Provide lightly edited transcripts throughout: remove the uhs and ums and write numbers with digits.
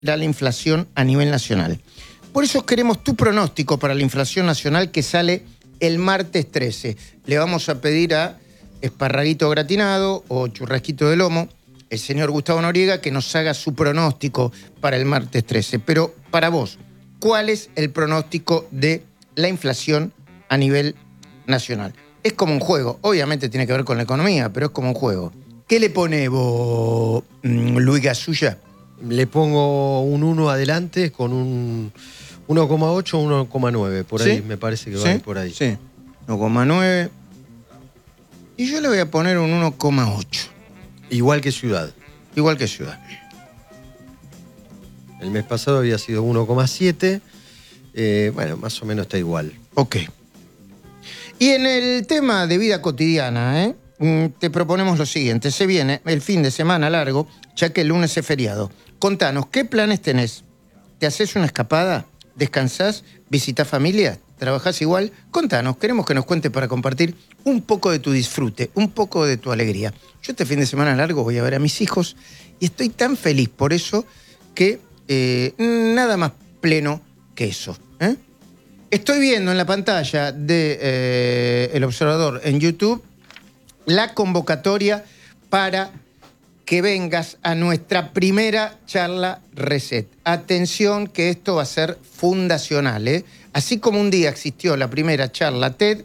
da la inflación a nivel nacional. Por eso queremos tu pronóstico para la inflación nacional que sale el martes 13. Le vamos a pedir a Esparraguito Gratinado o Churrasquito de Lomo, el señor Gustavo Noriega, que nos haga su pronóstico para el martes 13. Pero para vos, ¿cuál es el pronóstico de la inflación a nivel nacional? Es como un juego. Obviamente tiene que ver con la economía, pero es como un juego. ¿Qué le pone vos, Luis Gasulla? Le pongo un 1 adelante con un 1,8 o 1,9. Por ahí, ¿sí? Me parece que va a ir por ahí. Sí, 1,9. Y yo le voy a poner un 1,8. Igual que Ciudad. Igual que Ciudad. El mes pasado había sido 1,7. Bueno, más o menos está igual. Ok. Y en el tema de vida cotidiana, te proponemos lo siguiente. Se viene el fin de semana largo, ya que el lunes es feriado. Contanos, ¿qué planes tenés? ¿Te haces una escapada? ¿Descansás? ¿Visitás familia? ¿Trabajás igual? Contanos, queremos que nos cuentes para compartir un poco de tu disfrute, un poco de tu alegría. Yo este fin de semana largo voy a ver a mis hijos y estoy tan feliz por eso que nada más pleno que eso. Estoy viendo en la pantalla de El Observador en YouTube la convocatoria para que vengas a nuestra primera charla Reset. Atención que esto va a ser fundacional, Así como un día existió la primera charla TED,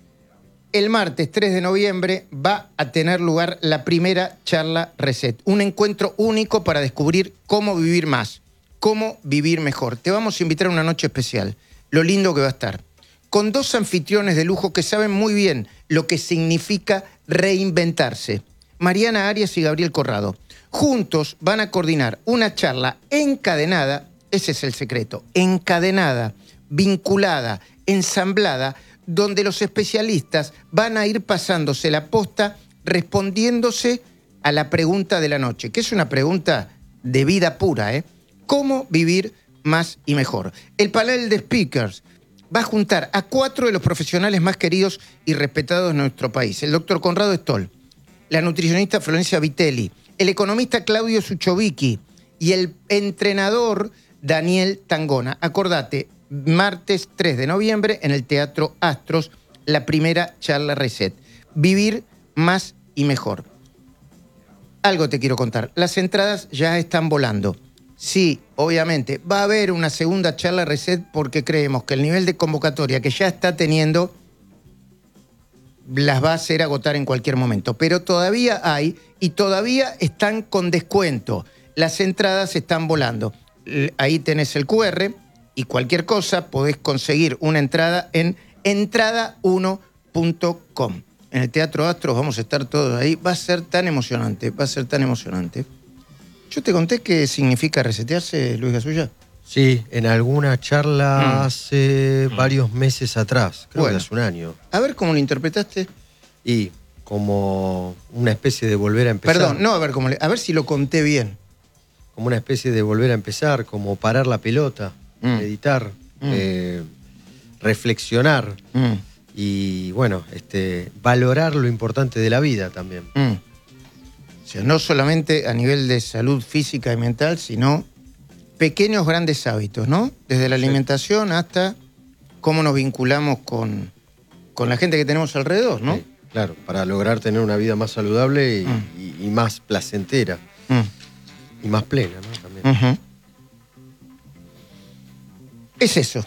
el martes 3 de noviembre va a tener lugar la primera charla Reset. Un encuentro único para descubrir cómo vivir más, cómo vivir mejor. Te vamos a invitar a una noche especial. Lo lindo que va a estar. Con 2 anfitriones de lujo que saben muy bien lo que significa reinventarse. Mariana Arias y Gabriel Corrado. Juntos van a coordinar una charla encadenada, ese es el secreto, encadenada, vinculada, ensamblada, donde los especialistas van a ir pasándose la posta respondiéndose a la pregunta de la noche, que es una pregunta de vida pura, ¿Cómo vivir más y mejor? El panel de speakers va a juntar a 4 de los profesionales más queridos y respetados de nuestro país. El doctor Conrado Stoll, la nutricionista Florencia Vitelli, el economista Claudio Suchovicki y el entrenador Daniel Tangona. Acordate, martes 3 de noviembre en el Teatro Astros, la primera charla Reset. Vivir más y mejor. Algo te quiero contar. Las entradas ya están volando. Sí, obviamente, va a haber una segunda charla Reset porque creemos que el nivel de convocatoria que ya está teniendo las va a hacer agotar en cualquier momento. Pero todavía hay y todavía están con descuento. Las entradas están volando. Ahí tenés el QR y cualquier cosa podés conseguir una entrada en entrada1.com. En el Teatro Astros vamos a estar todos ahí. Va a ser tan emocionante, va a ser tan emocionante. ¿Yo te conté qué significa resetearse, Luis Gasulla? Sí, en alguna charla hace varios meses atrás, creo que hace un año. A ver cómo lo interpretaste. Y como una especie de volver a empezar. Perdón, no, a ver si lo conté bien. Como una especie de volver a empezar, como parar la pelota, meditar, reflexionar y, bueno, valorar lo importante de la vida también. O sea, no solamente a nivel de salud física y mental, sino pequeños grandes hábitos, ¿no? Desde la alimentación hasta cómo nos vinculamos con la gente que tenemos alrededor, ¿no? Sí, claro, para lograr tener una vida más saludable y más placentera. Y más plena, ¿no? También. Es eso.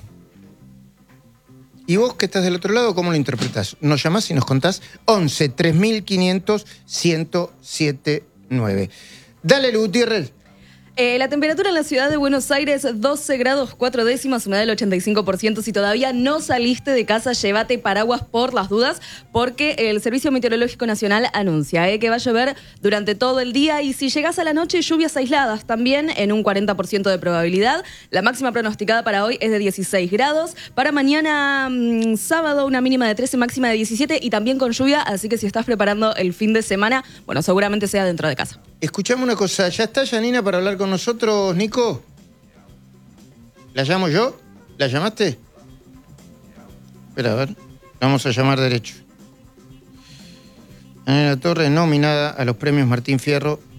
¿Y vos que estás del otro lado, cómo lo interpretás? Nos llamás y nos contás 11 3500 1079. Dale, Lu Gutiérrez. La temperatura en la ciudad de Buenos Aires, 12 grados 4 décimas, humedad del 85%. Si todavía no saliste de casa, llévate paraguas por las dudas, porque el Servicio Meteorológico Nacional anuncia que va a llover durante todo el día y si llegás a la noche, lluvias aisladas también en un 40% de probabilidad. La máxima pronosticada para hoy es de 16 grados. Para mañana, sábado, una mínima de 13, máxima de 17 y también con lluvia, así que si estás preparando el fin de semana, bueno, seguramente sea dentro de casa. Escuchame una cosa, ¿ya está Janina para hablar con nosotros, Nico? ¿La llamo yo? ¿La llamaste? Espera, a ver. Vamos a llamar derecho. Janina Torres, nominada a los premios Martín Fierro